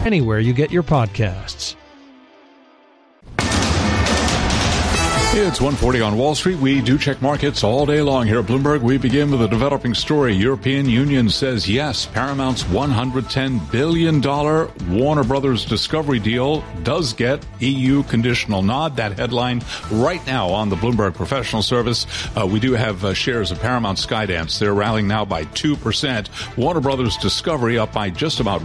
anywhere you get your podcasts. It's 1:40 on Wall Street. We do check markets all day long here at Bloomberg. We begin with a developing story. European Union says yes, Paramount's $110 billion Warner Brothers Discovery deal does get EU conditional nod. That headline right now on the Bloomberg Professional Service. We do have shares of Paramount Skydance. They're rallying now by 2%. Warner Brothers Discovery up by just about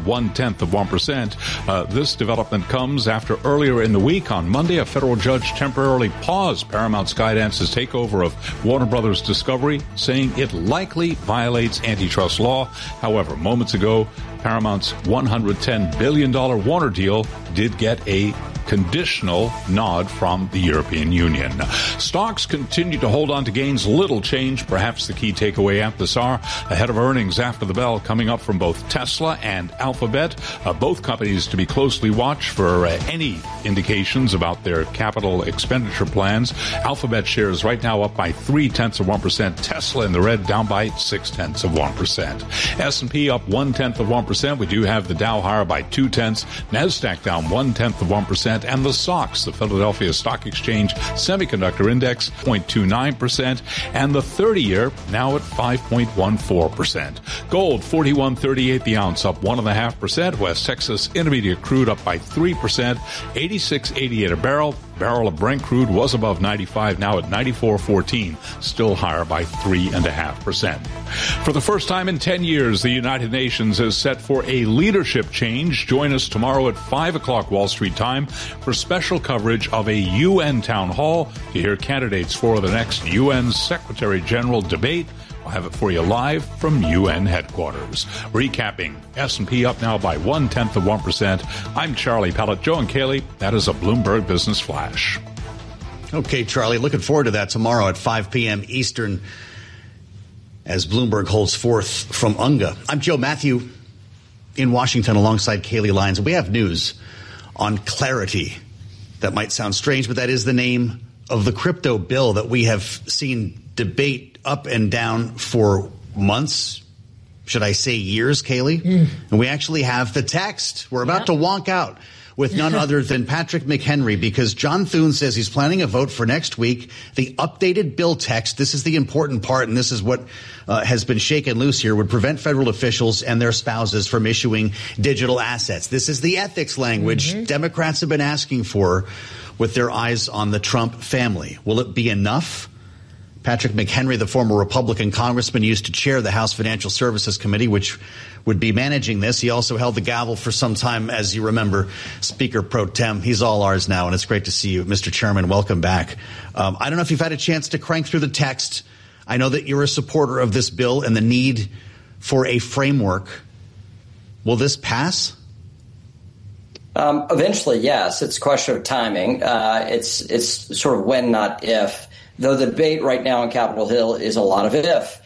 0.1%. This development comes after earlier in the week on Monday, a federal judge temporarily paused Paramount Skydance's takeover of Warner Brothers Discovery, saying it likely violates antitrust law. However, moments ago, Paramount's $110 billion Warner deal did get a conditional nod from the European Union. Stocks continue to hold on to gains. Little change, perhaps the key takeaway at this hour. Ahead of earnings after the bell coming up from both Tesla and Alphabet. Both companies to be closely watched for any indications about their capital expenditure plans. Alphabet shares right now up by 0.3%. Tesla in the red, down by 0.6%. S&P up 0.1%. We do have the Dow higher by 0.2. NASDAQ down 0.1%. And the SOX, the Philadelphia Stock Exchange Semiconductor Index, 0.29%, and the 30-year now at 5.14%. Gold, $41.38 the ounce, up 1.5%. West Texas Intermediate crude up by 3%, $86.88 a barrel. Barrel of Brent crude was above 95, now at 94.14, still higher by 3.5%. For the first time in 10 years, the United Nations is set for a leadership change. Join us tomorrow at 5 o'clock Wall Street time for special coverage of a UN town hall to hear candidates for the next UN Secretary General debate. I'll have it for you live from UN headquarters. Recapping, S&P up now by 0.1%. I'm Charlie Pellet. Joe and Kaylee, that is a Bloomberg Business Flash. Okay, Charlie, looking forward to that tomorrow at 5 p.m. Eastern as Bloomberg holds forth from UNGA. I'm Joe Matthew in Washington alongside Kaylee Lyons. We have news on Clarity. That might sound strange, but that is the name of the crypto bill that we have seen debate up and down for months, should I say years, Kaylee? And we actually have the text. We're about to wonk out with none other than Patrick McHenry, because John Thune says he's planning a vote for next week. The updated bill text, this is the important part, and this is what has been shaken loose here, would prevent federal officials and their spouses from issuing digital assets. This is the ethics language Democrats have been asking for with their eyes on the Trump family. Will it be enough? Patrick McHenry, the former Republican congressman, used to chair the House Financial Services Committee, which would be managing this. He also held the gavel for some time, as you remember, Speaker Pro Tem. He's all ours now, and it's great to see you, Mr. Chairman. Welcome back. I don't know if you've had a chance to crank through the text. I know that you're a supporter of this bill and the need for a framework. Will this pass? Eventually, yes. It's a question of timing. It's sort of when, not if. Though the debate right now on Capitol Hill is a lot of if.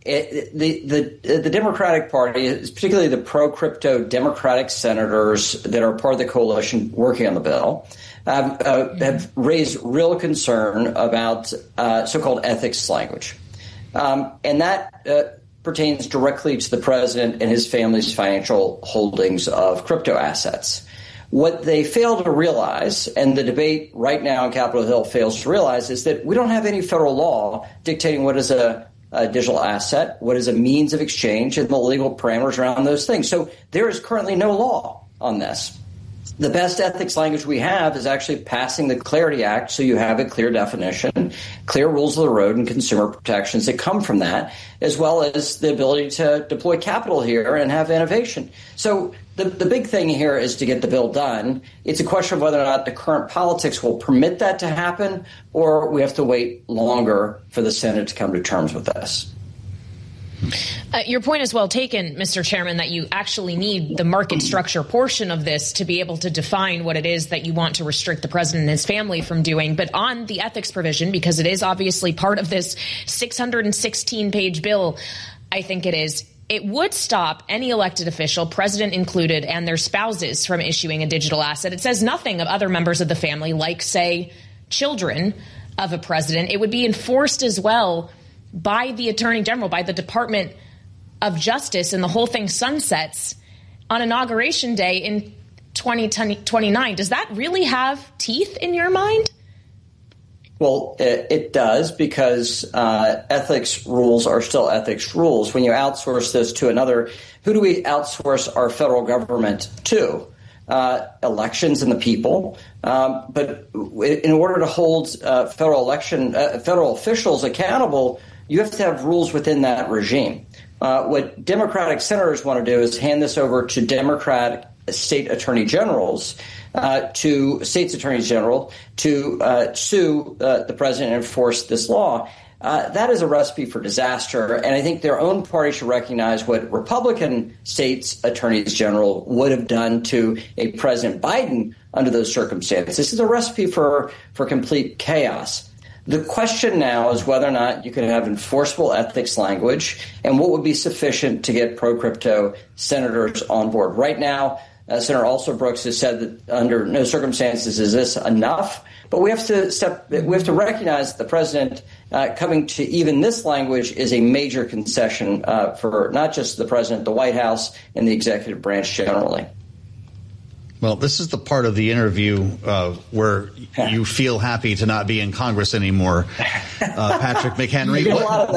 The Democratic Party, particularly the pro-crypto Democratic senators that are part of the coalition working on the bill, have raised real concern about so-called ethics language. And that pertains directly to the president and his family's financial holdings of crypto assets. What they fail to realize, and the debate right now on Capitol Hill fails to realize, is that we don't have any federal law dictating what is a digital asset, what is a means of exchange, and the legal parameters around those things. So there is currently no law on this. The best ethics language we have is actually passing the Clarity Act, so you have a clear definition, clear rules of the road, and consumer protections that come from that, as well as the ability to deploy capital here and have innovation. So the big thing here is to get the bill done. It's a question of whether or not the current politics will permit that to happen, or we have to wait longer for the Senate to come to terms with this. Your point is well taken, Mr. Chairman, that you actually need the market structure portion of this to be able to define what it is that you want to restrict the president and his family from doing. But on the ethics provision, because it is obviously part of this 616-page bill, I think it would stop any elected official, president included, and their spouses from issuing a digital asset. It says nothing of other members of the family, like, say, children of a president. It would be enforced as well by the Attorney General, by the Department of Justice, and the whole thing sunsets on Inauguration Day in 2029. Does that really have teeth in your mind? Well, it does, because ethics rules are still ethics rules. When you outsource this to another, who do we outsource our federal government to? Elections and the people. But in order to hold federal officials accountable, you have to have rules within that regime. What Democratic senators want to do is hand this over to Democratic state attorney generals, to states attorneys general to sue the president and enforce this law. That is a recipe for disaster. And I think their own party should recognize what Republican states attorneys general would have done to a President Biden under those circumstances. This is a recipe for complete chaos. The question now is whether or not you can have enforceable ethics language and what would be sufficient to get pro-crypto senators on board. Right now, Senator Alston-Brooks has said that under no circumstances is this enough. But we have to recognize that the president coming to even this language is a major concession for not just the president, the White House, and the executive branch generally. Well, this is the part of the interview where you feel happy to not be in Congress anymore, Patrick McHenry.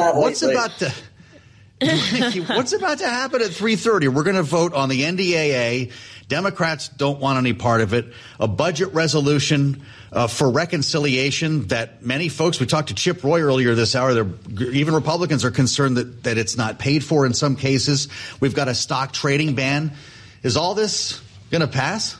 What's about to happen at 3:30? We're going to vote on the NDAA. Democrats don't want any part of it. A budget resolution for reconciliation that many folks, we talked to Chip Roy earlier this hour, even Republicans are concerned that it's not paid for in some cases. We've got a stock trading ban. Is all this going to pass?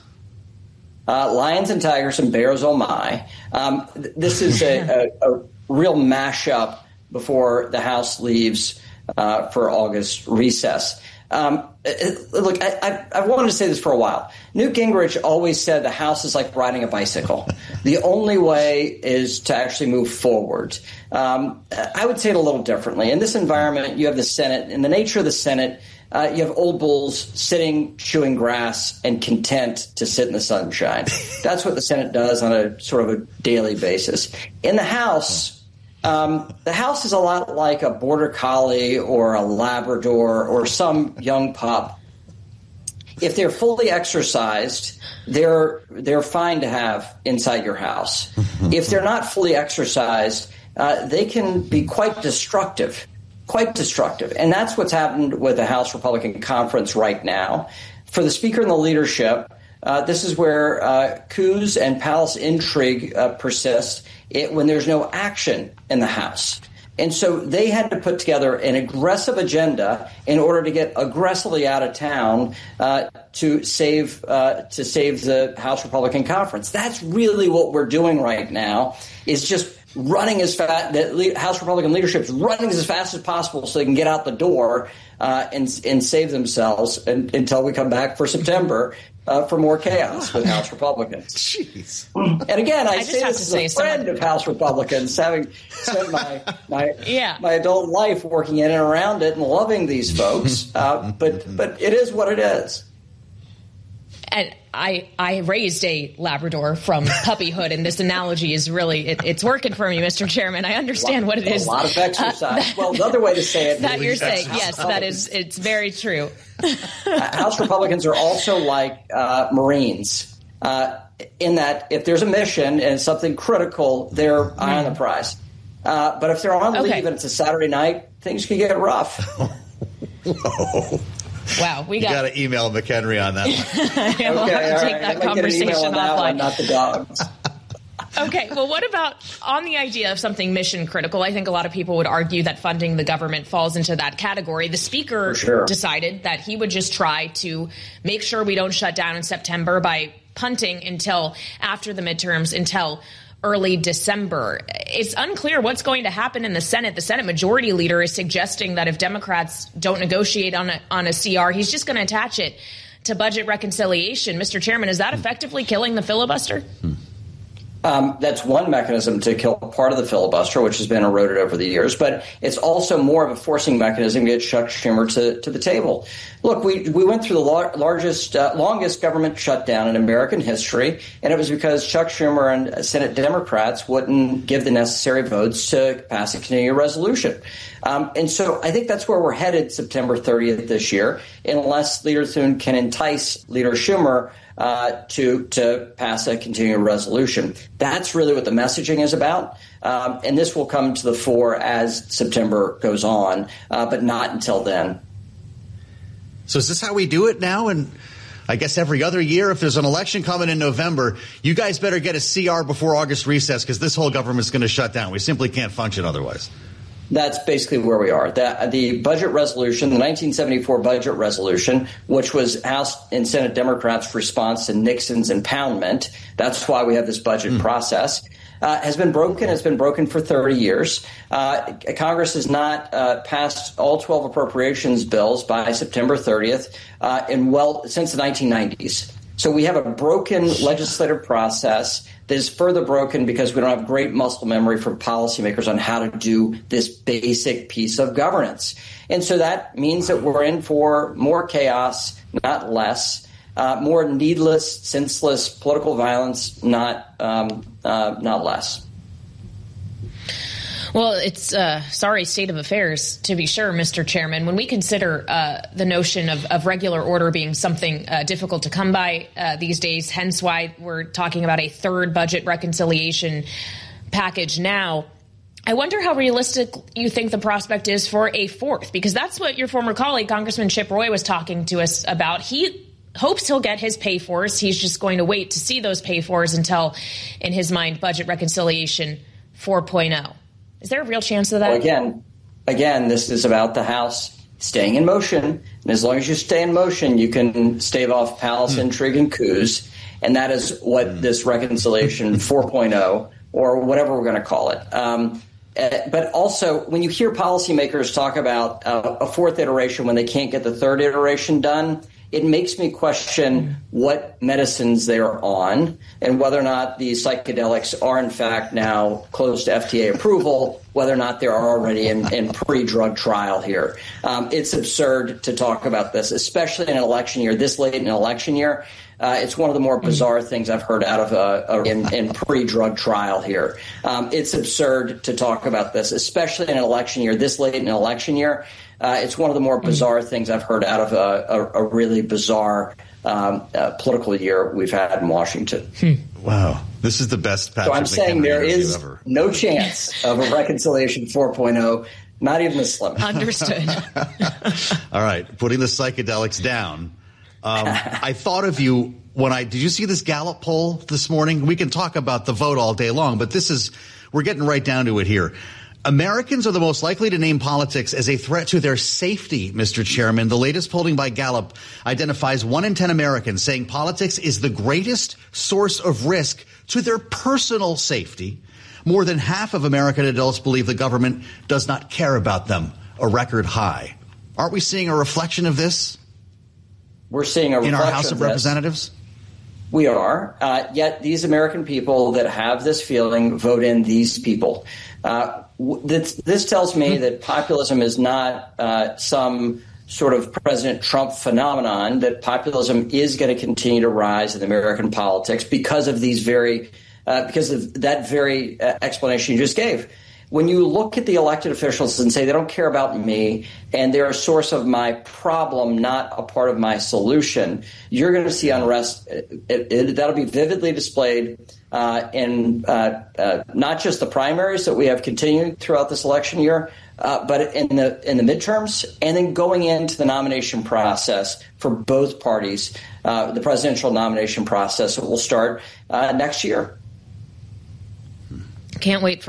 Lions and tigers and bears, oh my. This is a real mashup before the House leaves for August recess. Look, I've wanted to say this for a while. Newt Gingrich always said the House is like riding a bicycle. The only way is to actually move forward. I would say it a little differently. In this environment, you have the Senate. In the nature of the Senate, you have old bulls sitting, chewing grass, and content to sit in the sunshine. That's what the Senate does on a sort of a daily basis. In the House, the House is a lot like a border collie or a Labrador or some young pup. If they're fully exercised, they're fine to have inside your house. If they're not fully exercised, they can be quite destructive. And that's what's happened with the House Republican Conference right now. For the Speaker and the leadership, this is where coups and palace intrigue persist when there's no action in the House. And so they had to put together an aggressive agenda in order to get aggressively out of town to save the House Republican Conference. That's really what we're doing right now, is just running as fast. The House Republican leadership is running as fast as possible so they can get out the door and save themselves until we come back for September for more chaos with House Republicans. Jeez. And again, I say this as a friend of House Republicans, having spent my adult life working in and around it and loving these folks. But it is what it is. And I raised a Labrador from puppyhood, and this analogy is really, it's working for me, Mr. Chairman. I understand what it is. A lot of exercise. Well, the other way to say it. That you're saying, yes, that is, it's very true. House Republicans are also like Marines, in that if there's a mission and it's something critical, they're eye on the prize. But if they're on leave and it's a Saturday night, things can get rough. Whoa. Wow, you got to email McHenry on that one. We'll have to take that conversation offline. Not the dogs. Okay, well, what about on the idea of something mission critical? I think a lot of people would argue that funding the government falls into that category. The Speaker decided that he would just try to make sure we don't shut down in September by punting until after the midterms, until early December. It's unclear what's going to happen in the Senate. The Senate Majority Leader is suggesting that if Democrats don't negotiate on a CR, he's just going to attach it to budget reconciliation. Mr. Chairman, is that effectively killing the filibuster? That's one mechanism to kill part of the filibuster, which has been eroded over the years. But it's also more of a forcing mechanism to get Chuck Schumer to the table. Look, we went through the longest government shutdown in American history, and it was because Chuck Schumer and Senate Democrats wouldn't give the necessary votes to pass a continuing resolution. And so I think that's where we're headed September 30th this year, unless Leader Thune can entice Leader Schumer to pass a continuing resolution. That's really what the messaging is about. And this will come to the fore as September goes on, but not until then. So is this how we do it now? And I guess every other year, if there's an election coming in November, you guys better get a CR before August recess because this whole government's going to shut down. We simply can't function otherwise. That's basically where we are. The budget resolution, the 1974 budget resolution, which was House and Senate Democrats' response to Nixon's impoundment, that's why we have this budget process, has been broken. It's been broken for 30 years. Congress has not passed all 12 appropriations bills by September 30th since the 1990s. So we have a broken legislative process that is further broken because we don't have great muscle memory for policymakers on how to do this basic piece of governance. And so that means that we're in for more chaos, not less, more needless, senseless political violence, not less. Well, it's a sorry state of affairs, to be sure, Mr. Chairman. When we consider the notion of regular order being something difficult to come by these days, hence why we're talking about a third budget reconciliation package now, I wonder how realistic you think the prospect is for a fourth, because that's what your former colleague, Congressman Chip Roy, was talking to us about. He hopes he'll get his pay-fors. He's just going to wait to see those pay-fors until, in his mind, budget reconciliation 4.0. Is there a real chance of that? Well, again, this is about the House staying in motion. And as long as you stay in motion, you can stave off palace intrigue and coups. And that is what this reconciliation 4.0 or whatever we're going to call it. But also, when you hear policymakers talk about a fourth iteration when they can't get the third iteration done, it makes me question what medicines they're on and whether or not these psychedelics are, in fact, now close to FDA approval, whether or not they're already in pre-drug trial here. It's absurd to talk about this, especially in an election year, this late in an election year. It's one of the more bizarre things I've heard out of in pre-drug trial here. It's absurd to talk about this, especially in an election year, this late in an election year. It's one of the more bizarre things I've heard out of a really bizarre political year we've had in Washington. Wow. This is the best Patrick So I'm saying there is ever. No chance of a reconciliation 4.0, not even the slimmest. Understood. All right. Putting the psychedelics down. I thought of you did you see this Gallup poll this morning? We can talk about the vote all day long, but we're getting right down to it here. Americans are the most likely to name politics as a threat to their safety, Mr. Chairman. The latest polling by Gallup identifies 1 in 10 Americans saying politics is the greatest source of risk to their personal safety. More than half of American adults believe the government does not care about them, a record high. Aren't we seeing a reflection of this? We're seeing a reflection in our House of Representatives? We are. Yet these American people that have this feeling vote in these people. This tells me that populism is not some sort of President Trump phenomenon, that populism is going to continue to rise in American politics because of because of that very explanation you just gave. When you look at the elected officials and say they don't care about me and they're a source of my problem, not a part of my solution, you're going to see unrest. That'll be vividly displayed in not just the primaries that we have continued throughout this election year, but in the midterms, and then going into the nomination process for both parties, the presidential nomination process that will start next year. Can't wait for